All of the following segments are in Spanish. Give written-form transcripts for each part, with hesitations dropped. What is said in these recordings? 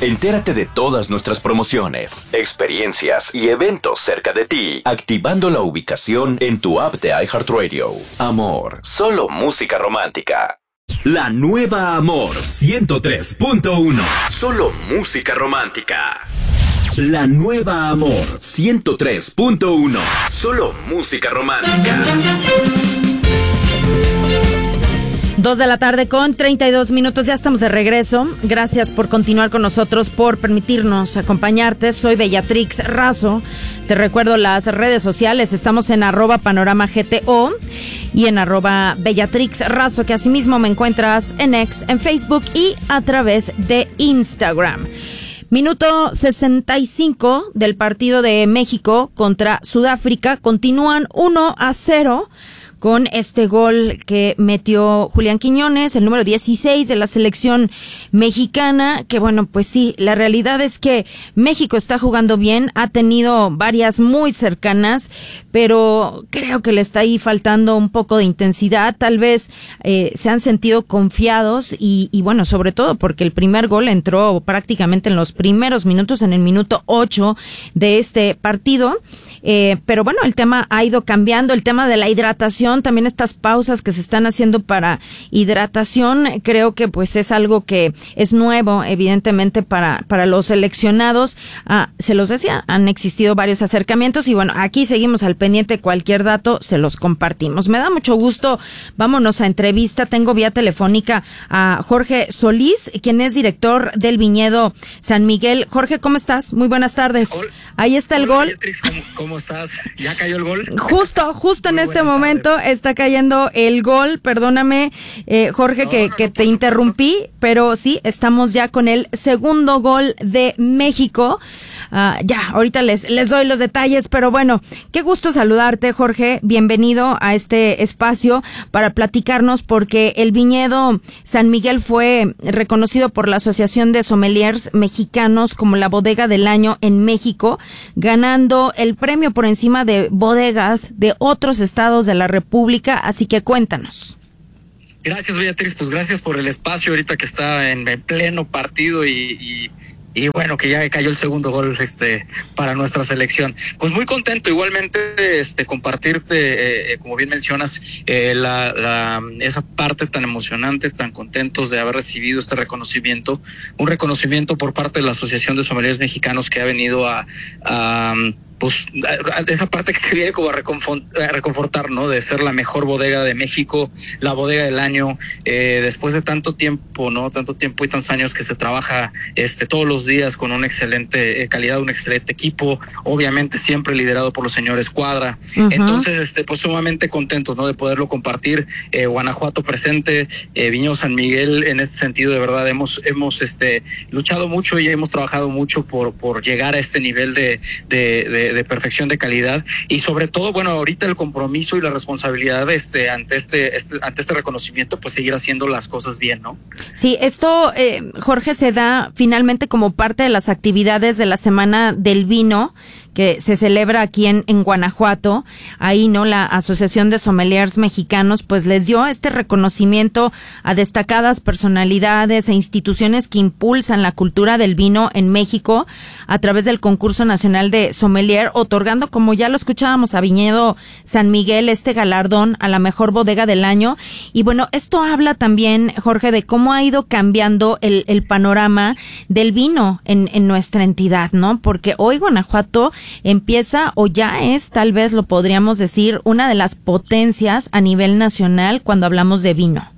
Entérate de todas nuestras promociones, experiencias y eventos cerca de ti, activando la ubicación en tu app de iHeartRadio. Amor, solo música romántica. La nueva Amor 103.1. Solo música romántica. La nueva Amor 103.1. Solo música romántica. 2 de la tarde con 32 minutos, ya estamos de regreso. Gracias por continuar con nosotros, por permitirnos acompañarte. Soy Bellatrix Razo. Te recuerdo las redes sociales, estamos en @panoramagto y en @Bellatrix Razo, que asimismo me encuentras en X, en Facebook y a través de Instagram. Minuto 65 del partido de México contra Sudáfrica. Continúan 1-0 con este gol que metió Julián Quiñones, el número 16 de la selección mexicana, que bueno, pues sí, la realidad es que México está jugando bien, ha tenido varias muy cercanas, pero creo que le está ahí faltando un poco de intensidad, tal vez se han sentido confiados y bueno, sobre todo porque el primer gol entró prácticamente en los primeros minutos, en el minuto 8 de este partido. Pero bueno, el tema ha ido cambiando, el tema de la hidratación, también estas pausas que se están haciendo para hidratación, creo que pues es algo que es nuevo, evidentemente, para los seleccionados. Se los decía, han existido varios acercamientos y bueno, aquí seguimos al pendiente, cualquier dato se los compartimos. Me da mucho gusto, vámonos a entrevista, tengo vía telefónica a Jorge Solís, quien es director del Viñedo San Miguel. Jorge, ¿cómo estás? Muy buenas tardes. Hola. Ahí está el gol. Beatriz, ¿cómo estás? ¿Ya cayó el gol? Justo en este momento está cayendo el gol. Perdóname, Jorge, no, que te interrumpí, pero sí, estamos ya con el segundo gol de México. Ya, ahorita les doy los detalles, pero bueno, qué gusto saludarte, Jorge. Bienvenido a este espacio para platicarnos, porque el Viñedo San Miguel fue reconocido por la Asociación de Sommeliers Mexicanos como la bodega del año en México, ganando el premio por encima de bodegas de otros estados de la República, así que cuéntanos. Gracias, Beatriz, pues gracias por el espacio ahorita que está en pleno partido y bueno, que ya cayó el segundo gol para nuestra selección. Pues muy contento, igualmente compartirte, como bien mencionas, esa parte tan emocionante, tan contentos de haber recibido este reconocimiento, un reconocimiento por parte de la Asociación de Sommeliers Mexicanos, que ha venido a pues esa parte que te viene como a reconfortar, ¿no? De ser la mejor bodega de México, la bodega del año, después de tanto tiempo, ¿no? Tanto tiempo y tantos años que se trabaja todos los días con una excelente calidad, un excelente equipo, obviamente siempre liderado por los señores Cuadra. Uh-huh. Entonces, pues sumamente contentos, ¿no? De poderlo compartir. Guanajuato presente, Viñedo San Miguel, en este sentido, de verdad, hemos luchado mucho y hemos trabajado mucho por llegar a este nivel de perfección de calidad, y sobre todo, bueno, ahorita el compromiso y la responsabilidad ante este reconocimiento, pues seguir haciendo las cosas bien, ¿no? Sí, esto, Jorge, se da finalmente como parte de las actividades de la Semana del Vino que se celebra aquí en Guanajuato. Ahí, ¿no? La Asociación de Sommeliers Mexicanos pues les dio este reconocimiento a destacadas personalidades e instituciones que impulsan la cultura del vino en México a través del Concurso Nacional de Sommelier, otorgando, como ya lo escuchábamos, a Viñedo San Miguel este galardón a la mejor bodega del año. Y bueno, esto habla también, Jorge, de cómo ha ido cambiando el panorama del vino en nuestra entidad, ¿no? Porque hoy Guanajuato empieza, o ya es, tal vez lo podríamos decir, una de las potencias a nivel nacional cuando hablamos de vino.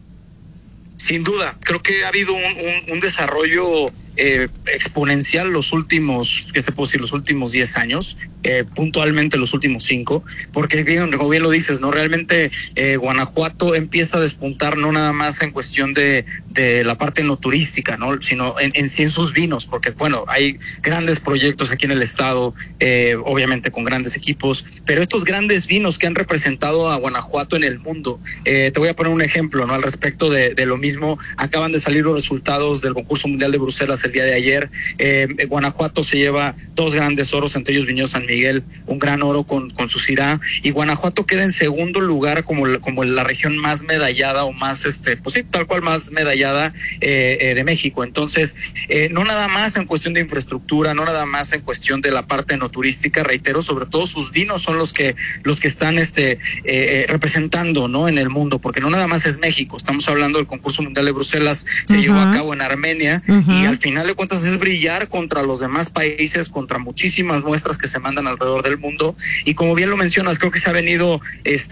Sin duda, creo que ha habido un desarrollo exponencial los últimos, ¿qué te puedo decir? Los últimos 10 años, puntualmente los últimos 5, porque como bien lo dices, ¿no? Realmente Guanajuato empieza a despuntar no nada más en cuestión de la parte no turística, ¿no? Sino en sí en sus vinos, porque bueno, hay grandes proyectos aquí en el estado, obviamente con grandes equipos, pero estos grandes vinos que han representado a Guanajuato en el mundo, te voy a poner un ejemplo, ¿no? Al respecto de lo mismo, acaban de salir los resultados del concurso mundial de Bruselas el día de ayer. Guanajuato se lleva 2 grandes oros, entre ellos Viñedo San Miguel, un gran oro con su Syrah, y Guanajuato queda en segundo lugar como la región más medallada o más, pues sí, tal cual más medallada de México. Entonces, no nada más en cuestión de infraestructura, no nada más en cuestión de la parte no turística, reitero, sobre todo sus vinos son los que están representando, ¿no?, en el mundo, porque no nada más es México. Estamos hablando del concurso mundial de Bruselas, se llevó a cabo en Armenia, y al final de cuentas es brillar contra los demás países, contra muchísimas muestras que se mandan alrededor del mundo, y como bien lo mencionas, creo que se ha venido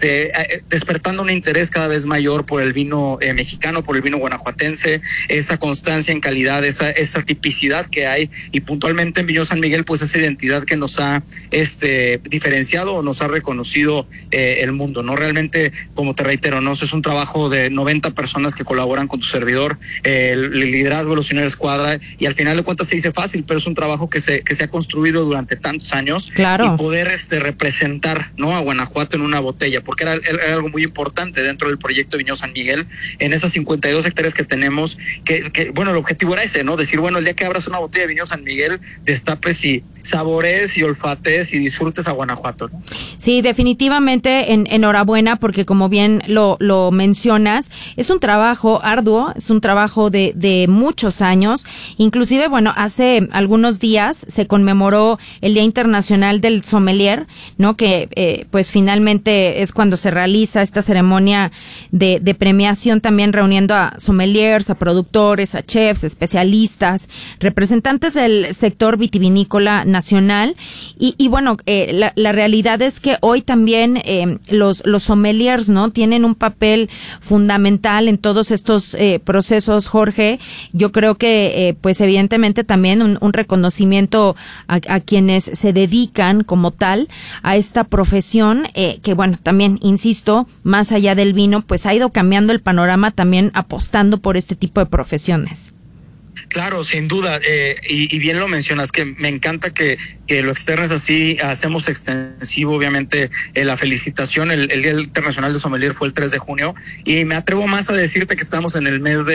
despertando un interés cada vez mayor por el vino mexicano, por el vino guanajuatense, esa constancia en calidad, esa tipicidad que hay, y puntualmente en Viñedo San Miguel, pues esa identidad que nos ha diferenciado o nos ha reconocido el mundo, ¿no? Realmente, como te reitero, ¿no?, es un trabajo de 90 personas que colaboran con tu servidor, el liderazgo de los señores Escuadra, y al final de cuentas se dice fácil, pero es un trabajo que se ha construido durante tantos años. Claro. Y poder representar, ¿no?, a Guanajuato en una botella, porque era algo muy importante dentro del proyecto Viñedo San Miguel, en esas 52 hectáreas que tenemos, que bueno, el objetivo era ese, ¿no?, decir, bueno, el día que abras una botella de Viñedo San Miguel, destapes y sabores y olfates y disfrutes a Guanajuato, ¿no? Sí, definitivamente enhorabuena, porque como bien lo mencionas, es un trabajo arduo, es un trabajo de muchos años. Inclusive, bueno, hace algunos días se conmemoró el Día Internacional del Sommelier, ¿no?, que pues finalmente es cuando se realiza esta ceremonia de premiación, también reuniendo a sommeliers, a productores, a chefs, especialistas, representantes del sector vitivinícola nacional, y bueno, la realidad es que hoy también los sommeliers, ¿no?, tienen un papel fundamental en todos estos procesos, Jorge. Yo creo que pues evidentemente también un reconocimiento a quienes se dedican como tal a esta profesión, que bueno, también insisto, más allá del vino, pues ha ido cambiando el panorama, también apostando por este tipo de profesiones. Claro, sin duda, y bien lo mencionas, que me encanta que lo externes así. Hacemos extensivo, obviamente, la felicitación. El Día Internacional de Sommelier fue el 3 de junio, y me atrevo más a decirte que estamos en el mes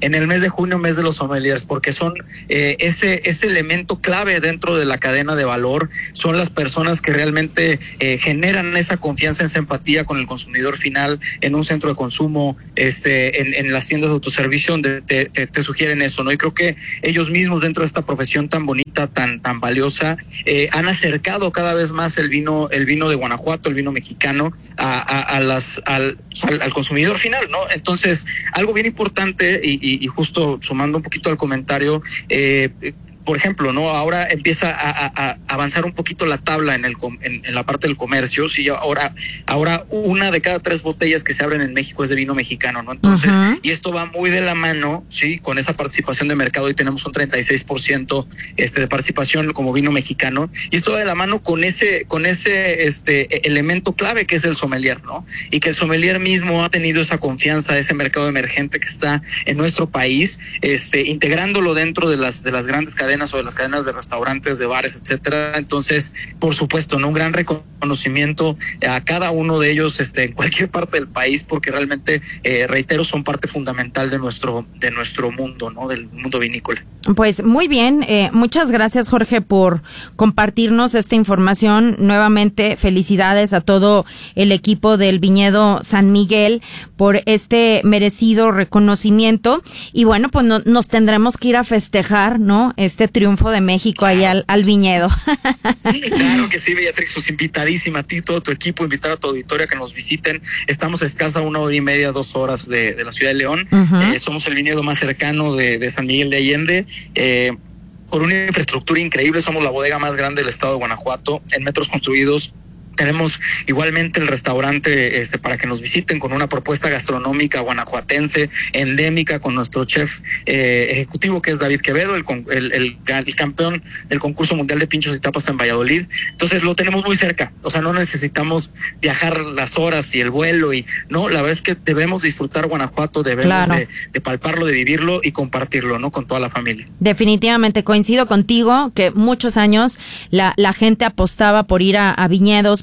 de junio, mes de los sommeliers, porque son ese elemento clave dentro de la cadena de valor. Son las personas que realmente generan esa confianza, esa empatía con el consumidor final en un centro de consumo, en las tiendas de autoservicio, donde te sugieren eso, ¿no? Y creo que ellos mismos, dentro de esta profesión tan bonita, tan valiosa, han acercado cada vez más el vino de Guanajuato, el vino mexicano, al consumidor final, ¿no? Entonces, algo bien importante, y justo sumando un poquito al comentario, por ejemplo, ¿no?, ahora empieza a avanzar un poquito la tabla en la parte del comercio. Sí, ahora 1 de cada 3 botellas que se abren en México es de vino mexicano, ¿no? Entonces, y esto va muy de la mano, sí, con esa participación de mercado. Hoy tenemos un 36% de participación como vino mexicano, y esto va de la mano con ese elemento clave que es el sommelier, ¿no? Y que el sommelier mismo ha tenido esa confianza, ese mercado emergente que está en nuestro país, integrándolo dentro de las grandes cadenas o de las cadenas de restaurantes, de bares, etcétera. Entonces, por supuesto, ¿no?, un gran reconocimiento a cada uno de ellos en cualquier parte del país, porque realmente, reitero, son parte fundamental de nuestro mundo, ¿no?, del mundo vinícola. Pues muy bien, muchas gracias, Jorge, por compartirnos esta información. Nuevamente, felicidades a todo el equipo del Viñedo San Miguel por este merecido reconocimiento, y bueno, pues nos tendremos que ir a festejar, ¿no?, este triunfo de México ahí al viñedo. Claro que sí, Beatriz, pues invitadísima a ti, todo tu equipo, invitar a tu auditorio a que nos visiten. Estamos a escasa 1 hora y media, 2 horas de la ciudad de León. Somos el viñedo más cercano de San Miguel de Allende. Por una infraestructura increíble, somos la bodega más grande del estado de Guanajuato, en metros construidos. Tenemos igualmente el restaurante para que nos visiten, con una propuesta gastronómica guanajuatense, endémica, con nuestro chef ejecutivo, que es David Quevedo, el campeón del concurso mundial de pinchos y tapas en Valladolid. Entonces lo tenemos muy cerca, o sea, no necesitamos viajar las horas y el vuelo, y no, la verdad es que debemos disfrutar Guanajuato, debemos de palparlo, de vivirlo y compartirlo, ¿no?, con toda la familia. Definitivamente coincido contigo que muchos años la gente apostaba por ir a viñedos,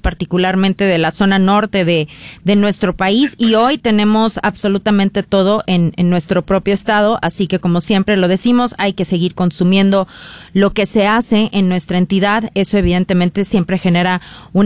particularmente de la zona norte de nuestro país, y hoy tenemos absolutamente todo en nuestro propio estado, así que como siempre lo decimos, hay que seguir consumiendo lo que se hace en nuestra entidad. Eso evidentemente siempre genera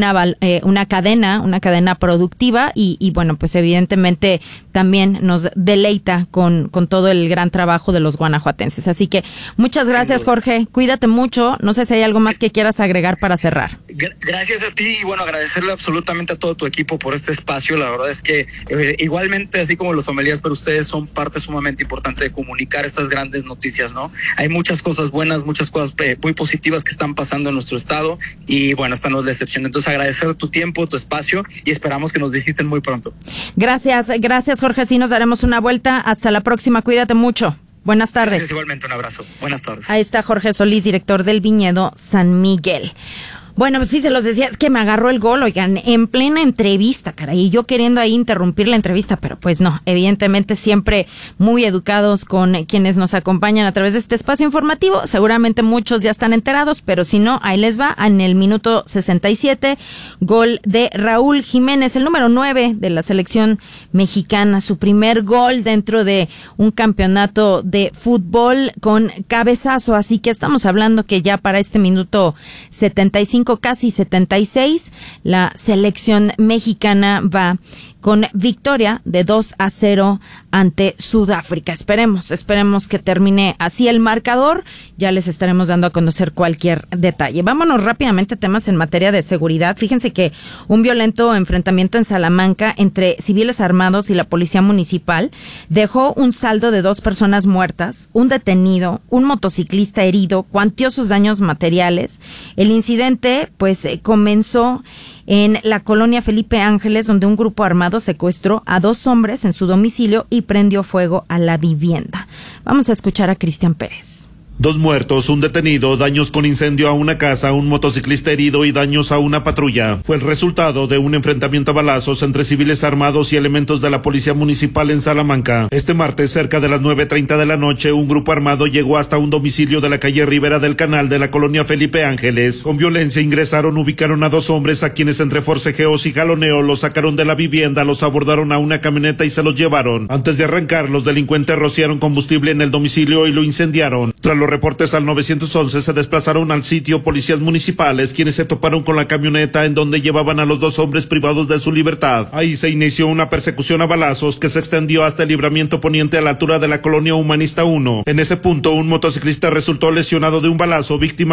una cadena productiva y bueno, pues evidentemente también nos deleita con todo el gran trabajo de los guanajuatenses. Así que muchas gracias, Jorge, cuídate mucho. No sé si hay algo más que quieras agregar para cerrar. Gracias a ti y bueno, agradecerle absolutamente a todo tu equipo por este espacio. La verdad es que igualmente, así como los sommeliers, pero ustedes son parte sumamente importante de comunicar estas grandes noticias, ¿no? Hay muchas cosas buenas, muchas cosas muy positivas que están pasando en nuestro estado y bueno, esta no es la excepción. Entonces agradecer tu tiempo, tu espacio y esperamos que nos visiten muy pronto. Gracias, Jorge. Sí, nos daremos una vuelta. Hasta la próxima. Cuídate mucho. Buenas tardes. Gracias, igualmente, un abrazo. Buenas tardes. Ahí está Jorge Solís, director del Viñedo San Miguel. Bueno, pues sí, se los decía, es que me agarró el gol, oigan, en plena entrevista, caray, y yo queriendo ahí interrumpir la entrevista, pero pues no, evidentemente siempre muy educados con quienes nos acompañan a través de este espacio informativo. Seguramente muchos ya están enterados, pero si no, ahí les va. En el minuto 67, gol de Raúl Jiménez, el número 9 de la selección mexicana, su primer gol dentro de un campeonato de fútbol con cabezazo, así que estamos hablando que ya para este minuto 75, casi 76, la selección mexicana va con victoria de 2-0 ante Sudáfrica. Esperemos que termine así el marcador. Ya les estaremos dando a conocer cualquier detalle. Vámonos rápidamente a temas en materia de seguridad. Fíjense que un violento enfrentamiento en Salamanca entre civiles armados y la policía municipal dejó un saldo de 2 personas muertas, un detenido, un motociclista herido, cuantiosos daños materiales. El incidente, comenzó en la colonia Felipe Ángeles, donde un grupo armado secuestró a 2 hombres en su domicilio y prendió fuego a la vivienda. Vamos a escuchar a Cristian Pérez. 2 muertos, un detenido, daños con incendio a una casa, un motociclista herido y daños a una patrulla. Fue el resultado de un enfrentamiento a balazos entre civiles armados y elementos de la policía municipal en Salamanca. Este martes, cerca de las 9:30 de la noche, un grupo armado llegó hasta un domicilio de la calle Rivera del Canal de la colonia Felipe Ángeles. Con violencia ingresaron, ubicaron a 2 hombres a quienes entre forcejeos y jaloneo los sacaron de la vivienda, los abordaron a una camioneta y se los llevaron. Antes de arrancar, los delincuentes rociaron combustible en el domicilio y lo incendiaron. Tras los reportes al 911 se desplazaron al sitio policías municipales, quienes se toparon con la camioneta en donde llevaban a los 2 hombres privados de su libertad. Ahí se inició una persecución a balazos que se extendió hasta el libramiento poniente a la altura de la colonia Humanista 1. En ese punto, un motociclista resultó lesionado de un balazo, víctima